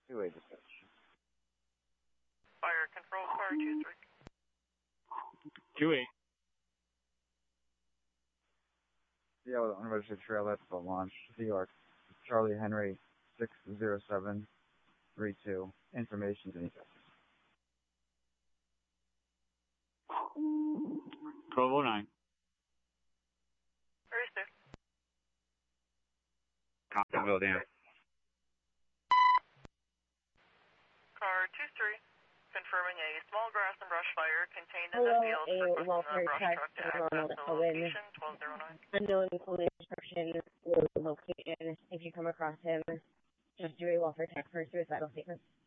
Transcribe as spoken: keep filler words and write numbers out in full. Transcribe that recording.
Two-way dispatch. Fire control, car two three. Two eight. Yeah, with unregistered trail, that's the launch. New York. Charlie Henry, six zero seven three two. Information to Nico. twelve oh nine. Where is there? Comptonville, damn. Car two three. Confirming a small grass and brush fire contained in Hello, the field. a Requesting welfare the brush check truck to from access Ronald the Owen. location, twelve oh nine. Unknown police description, location. If you come across him, just do a welfare check for suicidal statements.